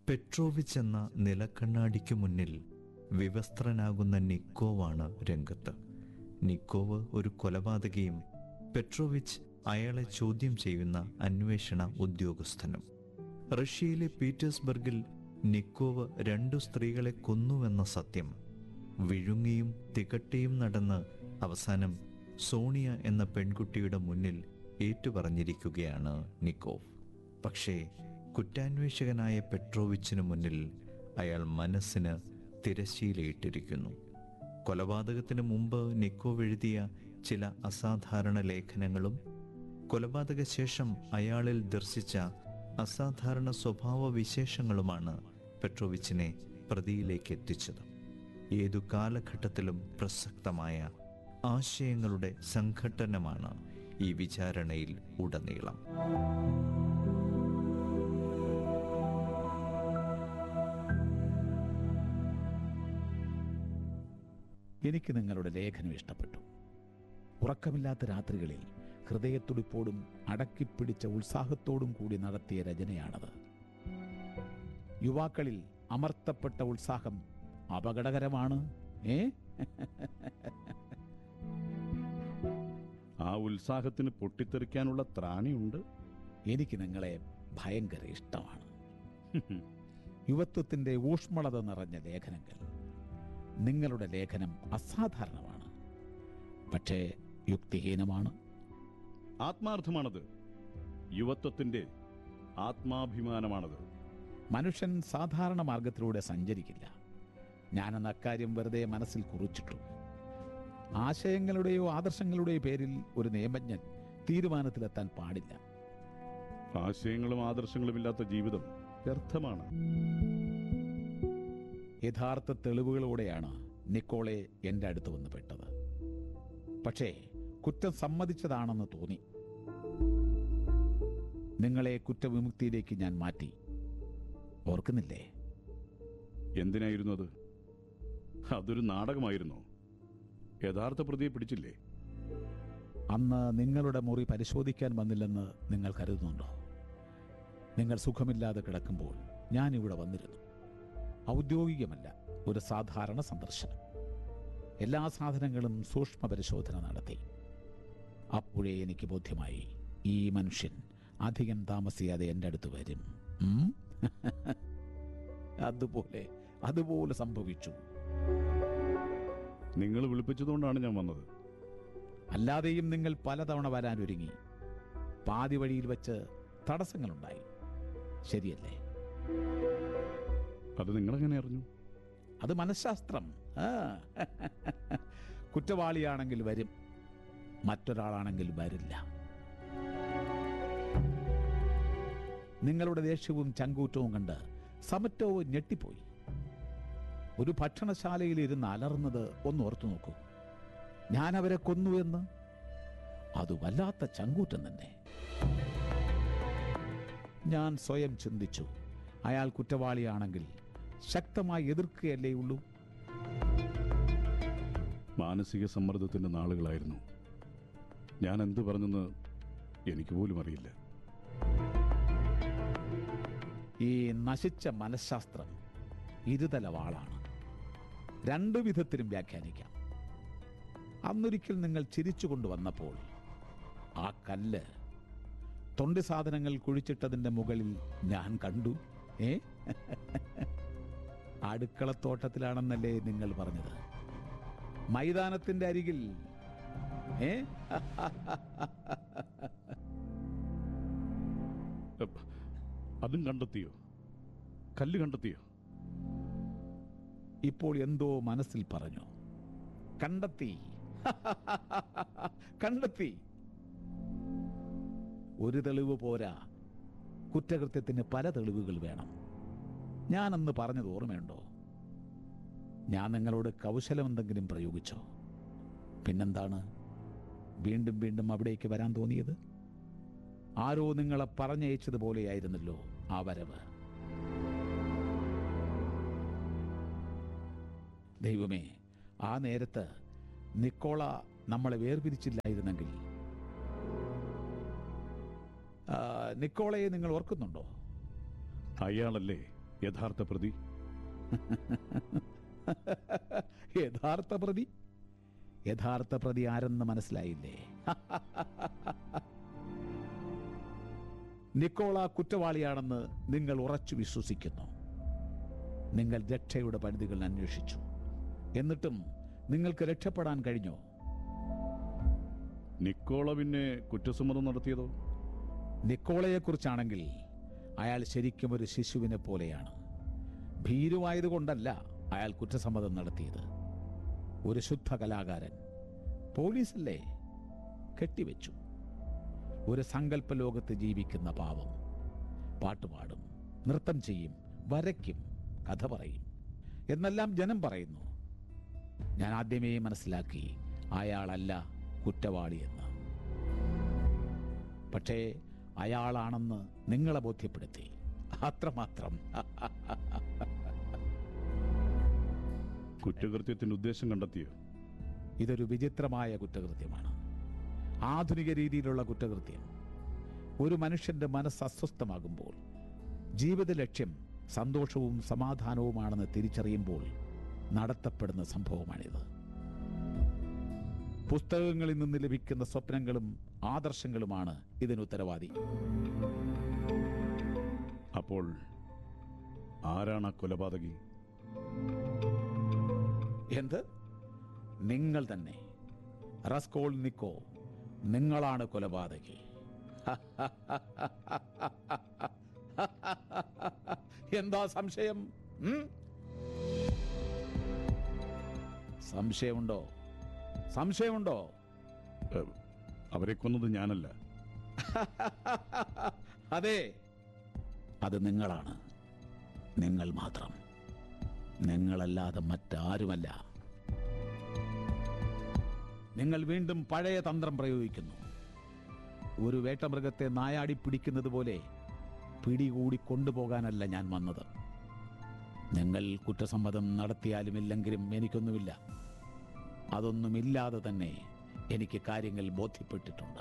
Petrovich എന്ന നിലക്കണ്ണാടിക്ക് മുന്നിൽ വിവസ്ത്രനാകുന്ന നിക്കോവാണ് രംഗത്ത്. നിക്കോവ് ഒരു കൊലപാതകിയും പെട്രോവിച്ച് അയാളെ ചോദ്യം ചെയ്യുന്ന അന്വേഷണ ഉദ്യോഗസ്ഥനും. റഷ്യയിലെ പീറ്റേഴ്സ്ബർഗിൽ നിക്കോവ് 2 സ്ത്രീകളെ കൊന്നുവെന്ന സത്യം വിഴുങ്ങിയും തികട്ടിയും നടന്ന് അവസാനം സോണിയ എന്ന പെൺകുട്ടിയുടെ മുന്നിൽ ഏറ്റുപറഞ്ഞിരിക്കുകയാണ് നിക്കോവ്. പക്ഷേ കുറ്റാന്വേഷകനായ പെട്രോവിച്ചിന് മുന്നിൽ അയാൾ മനസ്സിന് തിരശ്ശീലയിട്ടിരിക്കുന്നു. കൊലപാതകത്തിന് മുമ്പ് നിക്കോവ് എഴുതിയ ചില അസാധാരണ ലേഖനങ്ങളും കൊലപാതക ശേഷം അയാളിൽ ദർശിച്ച അസാധാരണ സ്വഭാവ വിശേഷങ്ങളുമാണ് പെട്രോവിച്ചിനെ പ്രതിയിലേക്ക് എത്തിച്ചത്. ഏതു കാലഘട്ടത്തിലും പ്രസക്തമായ ആശയങ്ങളുടെ സംഘട്ടനമാണ് ഈ വിചാരണയിൽ ഉടനീളം. എനിക്ക് നിങ്ങളുടെ ലേഖനം ഇഷ്ടപ്പെട്ടു. ഉറക്കമില്ലാത്ത രാത്രികളിൽ ഹൃദയത്തുടിപ്പോടും അടക്കിപ്പിടിച്ച ഉത്സാഹത്തോടും കൂടി നടത്തിയ രചനയാണത്. യുവാക്കളിൽ അമർത്തപ്പെട്ട ഉത്സാഹം അപകടകരമാണ്. ആ ഉത്സാഹത്തിന് പൊട്ടിത്തെറിക്കാനുള്ള ത്രാണിയുണ്ട്. എനിക്ക് നിങ്ങളെ ഭയങ്കര ഇഷ്ടമാണ്. യുവത്വത്തിന്റെ ഊഷ്മളത നിറഞ്ഞ ലേഖനങ്ങൾ. നിങ്ങളുടെ ലേഖനം അസാധാരണമാണ്, പക്ഷേ യുക്തിഹീനമാണ്. ആത്മാർത്ഥമാണത്. യുവത്വത്തിന്റെ ആത്മാഭിമാനമാണത്. മനുഷ്യൻ സാധാരണ മാർഗത്തിലൂടെ സഞ്ചരിക്കില്ല. ഞാനെന്ന അക്കാര്യം വെറുതെ മനസ്സിൽ കുറിച്ചിട്ടു. ആശയങ്ങളുടെയോ ആദർശങ്ങളുടെയോ പേരിൽ ഒരു നിയമജ്ഞൻ തീരുമാനത്തിലെത്താൻ പാടില്ല. ആശയങ്ങളും ആദർശങ്ങളും ഇല്ലാത്ത ജീവിതം വ്യർത്ഥമാണ്. യഥാർത്ഥ തെളിവുകളോടെയാണ് നിക്കോളെ എൻ്റെ അടുത്ത് വന്ന് പെട്ടത്. പക്ഷേ കുറ്റം സമ്മതിച്ചതാണെന്ന് തോന്നി. നിങ്ങളെ കുറ്റവിമുക്തിയിലേക്ക് ഞാൻ മാറ്റി. ഓർക്കുന്നില്ലേ? എന്തിനായിരുന്നു അത്? അതൊരു നാടകമായിരുന്നോ? യഥാർത്ഥ പ്രതിയെ പിടിച്ചില്ലേ? അന്ന് നിങ്ങളുടെ മുറി പരിശോധിക്കാൻ വന്നില്ലെന്ന് നിങ്ങൾ കരുതുന്നുണ്ടോ? നിങ്ങൾ സുഖമില്ലാതെ കിടക്കുമ്പോൾ ഞാൻ ഇവിടെ വന്നിരുന്നു. ഔദ്യോഗികമല്ല, ഒരു സാധാരണ സന്ദർശനം. എല്ലാ സാധനങ്ങളും സൂക്ഷ്മ പരിശോധന നടത്തി. അപ്പോഴേ എനിക്ക് ബോധ്യമായി, ഈ മനുഷ്യൻ അധികം താമസിയാതെ എൻ്റെ അടുത്ത് വരും. അതുപോലെ സംഭവിച്ചു. നിങ്ങൾ വിളിപ്പിച്ചതുകൊണ്ടാണ് ഞാൻ വന്നത്. അല്ലാതെയും നിങ്ങൾ പലതവണ വരാനൊരുങ്ങി. പാതി വഴിയിൽ വെച്ച് തടസ്സങ്ങളുണ്ടായി. ശരിയല്ലേ? അത് നിങ്ങളെങ്ങനെ അറിഞ്ഞു? അത് മനഃശാസ്ത്രം. കുറ്റവാളിയാണെങ്കിൽ വരും, മറ്റൊരാളാണെങ്കിൽ വരില്ല. നിങ്ങളുടെ ദേഷ്യവും ചങ്കൂറ്റവും കണ്ട് സമറ്റവും ഞെട്ടിപ്പോയി. ഒരു ഭക്ഷണശാലയിൽ ഇരുന്ന് അലർന്നത് ഒന്ന് ഓർത്തു നോക്കൂ. ഞാൻ അവരെ കൊന്നുവെന്ന്. അത് വല്ലാത്ത ചങ്കൂറ്റം തന്നെ. ഞാൻ സ്വയം ചിന്തിച്ചു, അയാൾ കുറ്റവാളിയാണെങ്കിൽ ശക്തമായി എതിർക്കുകയല്ലേ ഉള്ളൂ. മാനസിക സമ്മർദ്ദത്തിന്റെ നാളുകളായിരുന്നു. ഞാൻ എന്തു പറഞ്ഞെന്ന് എനിക്ക് പോലും അറിയില്ല. ഈ നശിച്ച മനഃശാസ്ത്രം ഇരുതല വാളാണ്. 2 വിധത്തിലും വ്യാഖ്യാനിക്കാം. അന്നൊരിക്കൽ നിങ്ങൾ ചിരിച്ചുകൊണ്ട് വന്നപ്പോൾ ആ കല്ല് തൊണ്ടി സാധനങ്ങൾ കുഴിച്ചിട്ടതിൻ്റെ മുകളിൽ ഞാൻ കണ്ടു. അടുക്കളത്തോട്ടത്തിലാണെന്നല്ലേ നിങ്ങൾ പറഞ്ഞത്? മൈതാനത്തിന്റെ അരികിൽ. അതും കണ്ടെത്തിയോ? കല്ല് കണ്ടെത്തിയോ? ഇപ്പോൾ എന്തോ മനസ്സിൽ പറഞ്ഞു. കണ്ടെത്തി. കണ്ടെത്തി. ഒരു തെളിവ് പോരാ, കുറ്റകൃത്യത്തിന് പല തെളിവുകൾ വേണം. ഞാനന്ന് പറഞ്ഞത് ഓർമ്മയുണ്ടോ? ഞാൻ നിങ്ങളോട് കൗശലം എന്തെങ്കിലും പ്രയോഗിച്ചോ? പിന്നെന്താണ് വീണ്ടും വീണ്ടും അവിടേക്ക് വരാൻ തോന്നിയത്? ആരോ നിങ്ങളെ പറഞ്ഞയച്ചതുപോലെയായിരുന്നല്ലോ ആ വരവ്. ദൈവമേ, ആ നേരത്ത് നിക്കോള നമ്മളെ വേർപിരിച്ചില്ലായിരുന്നെങ്കിൽ. നിക്കോളയെ നിങ്ങൾ ഓർക്കുന്നുണ്ടോ? അയാളല്ലേ യഥാർത്ഥ പ്രതി? യഥാർത്ഥ പ്രതി ആരെന്ന് മനസ്സിലായില്ലേ? നിക്കോള കുറ്റവാളിയാണെന്ന് നിങ്ങൾ ഉറച്ചു വിശ്വസിക്കുന്നു. നിങ്ങൾ രക്ഷയുടെ പരിധികൾ അന്വേഷിച്ചു. എന്നിട്ടും നിങ്ങൾക്ക് രക്ഷപ്പെടാൻ കഴിഞ്ഞോ? നിക്കോള പിന്നെ കുറ്റസമ്മതം നടത്തിയതോ? നിക്കോളയെക്കുറിച്ചാണെങ്കിൽ അയാൾ ശരിക്കും ഒരു ശിശുവിനെ പോലെയാണ്. ഭീരുവായതുകൊണ്ടല്ല അയാൾ കുറ്റസമ്മതം നടത്തിയത്. ഒരു ശുദ്ധ കലാകാരൻ. പോലീസല്ലേ? കെട്ടിവെച്ചു. ഒരു സങ്കല്പ ലോകത്ത് ജീവിക്കുന്ന പാവം. പാട്ടുപാടും, നൃത്തം ചെയ്യും, വരയ്ക്കും, കഥ പറയും എന്നെല്ലാം ജനം പറയുന്നു. ഞാൻ ആദ്യമേ മനസ്സിലാക്കി അയാളല്ല കുറ്റവാളിയെന്ന്. പക്ഷേ അയാളാണെന്ന് നിങ്ങളെ ബോധ്യപ്പെടുത്തി, അത്രമാത്രം. കുറ്റകൃത്യത്തിന്റെ ഉദ്ദേശം കണ്ടെത്തിയോ? ഇതൊരു വിചിത്രമായ കുറ്റകൃത്യമാണ്. ആധുനിക രീതിയിലുള്ള കുറ്റകൃത്യം. ഒരു മനുഷ്യന്റെ മനസ്സ് അസ്വസ്ഥമാകുമ്പോൾ ജീവിത ലക്ഷ്യം സന്തോഷവും സമാധാനവുമാണെന്ന് തിരിച്ചറിയുമ്പോൾ നടത്തപ്പെടുന്ന സംഭവമാണിത്. പുസ്തകങ്ങളിൽ നിന്ന് ലഭിക്കുന്ന സ്വപ്നങ്ങളും ആദർശങ്ങളുമാണ് ഇതിന് ഉത്തരവാദി. അപ്പോൾ ആരാണ് ആ കൊലപാതകി? എന്ത്? നിങ്ങൾ തന്നെ, റസ്കോൾനിക്കോ. നിങ്ങളാണ് കൊലപാതകി. എന്താ സംശയം? സംശയമുണ്ടോ? അവരെ കൊന്നത് ഞാനല്ല. അതെ, അത് നിങ്ങളാണ്. നിങ്ങൾ മാത്രം. നിങ്ങളല്ലാതെ മറ്റാരുമല്ല. നിങ്ങൾ വീണ്ടും പഴയ തന്ത്രം പ്രയോഗിക്കുന്നു. ഒരു വേട്ടമൃഗത്തെ നായാടി പിടിക്കുന്നത് പോലെ പിടികൂടി കൊണ്ടുപോകാനല്ല ഞാൻ വന്നത്. നിങ്ങൾ കുറ്റസമ്മതം നടത്തിയാലും ഇല്ലെങ്കിലും എനിക്കൊന്നുമില്ല. അതൊന്നുമില്ലാതെ തന്നെ എനിക്ക് കാര്യങ്ങൾ ബോധ്യപ്പെട്ടിട്ടുണ്ട്.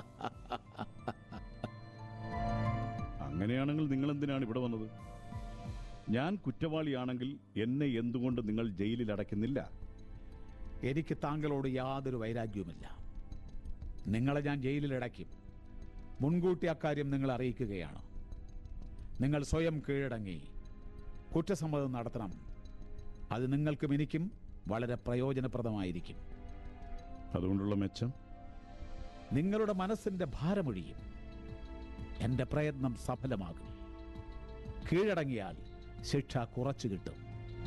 അങ്ങനെയാണെങ്കിൽ നിങ്ങൾ എന്തിനാണ് ഇവിടെ വന്നത്? ഞാൻ കുറ്റവാളിയാണെങ്കിൽ എന്നെ എന്തുകൊണ്ട് നിങ്ങൾ ജയിലിൽ അടയ്ക്കുന്നില്ല? എനിക്ക് താങ്കളോട് യാതൊരു വൈരാഗ്യവുമില്ല. നിങ്ങളെ ഞാൻ ജയിലിൽ അടയ്ക്കും. മുൻകൂട്ടി അക്കാര്യം നിങ്ങളെ അറിയിക്കുകയാണ്. നിങ്ങൾ സ്വയം കീഴടങ്ങി കുറ്റസമ്മതം നടത്തണം. അത് നിങ്ങൾക്കും എനിക്കും വളരെ പ്രയോജനപ്രദമായിരിക്കും. അതുകൊണ്ടുള്ള മെച്ചം? നിങ്ങളുടെ മനസ്സിന്റെ ഭാരമൊഴിയും. എന്റെ പ്രയത്നം സഫലമാകും. കീഴടങ്ങിയാൽ ശിക്ഷ കുറച്ചു കിട്ടും.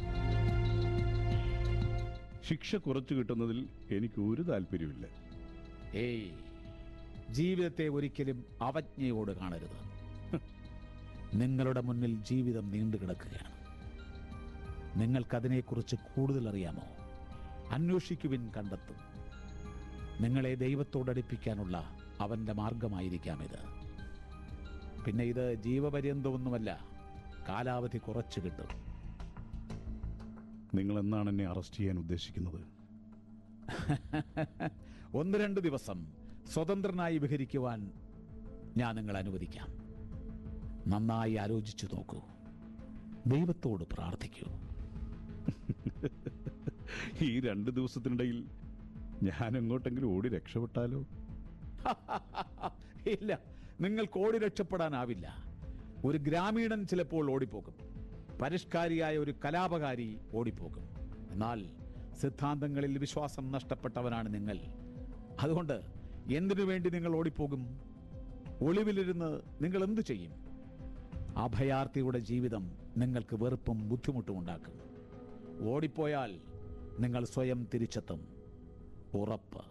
ശിക്ഷ കുറച്ചു കിട്ടുന്നതിൽ എനിക്ക് ഒരു താല്പര്യമില്ല. ഏയ്, ജീവിതത്തെ ഒരിക്കലും അവജ്ഞയോട് കാണരുത്. നിങ്ങളുടെ മുന്നിൽ ജീവിതം നീണ്ടുകിടക്കുകയാണ്. നിങ്ങൾക്കതിനെക്കുറിച്ച് കൂടുതൽ അറിയാമോ? അന്വേഷിക്കുവിൻ, കണ്ടെത്തും. നിങ്ങളെ ദൈവത്തോടടുപ്പിക്കാനുള്ള അവന്റെ മാർഗമായിരിക്കാം ഇത്. പിന്നെ ഇത് ജീവപര്യന്തമൊന്നുമല്ല, കാലാവധി കുറച്ചു കിട്ടും. നിങ്ങൾ എന്നാണ് എന്നെ അറസ്റ്റ് ചെയ്യാൻ ഉദ്ദേശിക്കുന്നത്? 1-2 ദിവസം സ്വതന്ത്രനായി വിഹരിക്കുവാൻ ഞാൻ നിങ്ങളെ അനുവദിക്കാം. നന്നായി ആലോചിച്ചു നോക്കൂ. ദൈവത്തോട് പ്രാർത്ഥിക്കൂ. ഈ 2 ദിവസത്തിനിടയിൽ ഞാൻ എങ്ങോട്ടെങ്കിലും ഓടി രക്ഷപ്പെട്ടാലോ? ഇല്ല, നിങ്ങൾക്ക് ഓടി രക്ഷപ്പെടാനാവില്ല. ഒരു ഗ്രാമീണൻ ചിലപ്പോൾ ഓടിപ്പോകും. പരിഷ്കാരിയായ ഒരു കലാപകാരി ഓടിപ്പോകും. എന്നാൽ സിദ്ധാന്തങ്ങളിൽ വിശ്വാസം നഷ്ടപ്പെട്ടവനാണ് നിങ്ങൾ. അതുകൊണ്ട് എന്തിനു വേണ്ടി നിങ്ങൾ ഓടിപ്പോകും? ഒളിവിലിരുന്ന് നിങ്ങൾ എന്തു ചെയ്യും? അഭയാർത്ഥിയുടെ ജീവിതം നിങ്ങൾക്ക് വെറുപ്പും ബുദ്ധിമുട്ടും ഉണ്ടാക്കും. ഓടിപ്പോയാൽ നിങ്ങൾ സ്വയം തിരിച്ചെത്തും, ഉറപ്പ്.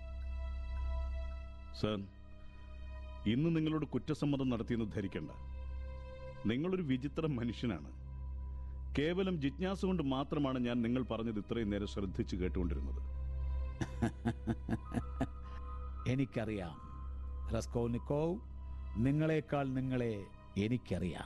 സർ, ഇന്ന് നിങ്ങളോട് കുറ്റസമ്മതം നടത്തിയെന്ന് ധരിക്കണ്ട. നിങ്ങളൊരു വിചിത്ര മനുഷ്യനാണ്. കേവലം ജിജ്ഞാസ കൊണ്ട് മാത്രമാണ് ഞാൻ നിങ്ങൾ പറഞ്ഞത് ഇത്രയും നേരം ശ്രദ്ധിച്ചു കേട്ടുകൊണ്ടിരുന്നത്. എനിക്കറിയാം റസ്കോൾനിക്കോവ്, നിങ്ങളെക്കാൾ നിങ്ങളെ എനിക്കറിയാം.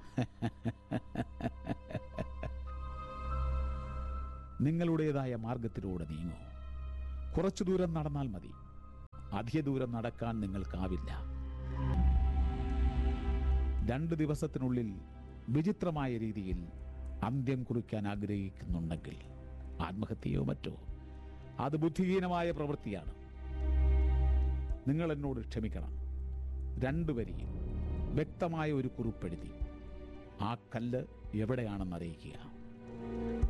നിങ്ങളുടേതായ മാർഗത്തിലൂടെ നീങ്ങൂ. കുറച്ചു ദൂരം നടന്നാൽ മതി. അധിക ദൂരം നടക്കാൻ നിങ്ങൾക്കാവില്ല. 2 ദിവസത്തിനുള്ളിൽ വിചിത്രമായ രീതിയിൽ അന്ത്യം കുറിക്കാൻ ആഗ്രഹിക്കുന്നുണ്ടെങ്കിൽ, ആത്മഹത്യയോ മറ്റോ, അത് ബുദ്ധിഹീനമായ പ്രവൃത്തിയാണ്. നിങ്ങൾ എന്നോട് ക്ഷമിക്കണം. 2 വരിയിൽ വ്യക്തമായ ഒരു കുറിപ്പെഴുതി ആ കല്ല് എവിടെയാണെന്ന് അറിയിക്കുക.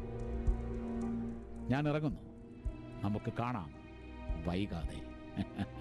ഞാൻ ഇറങ്ങുന്നു. നമുക്ക് കാണാം വൈകാതെ.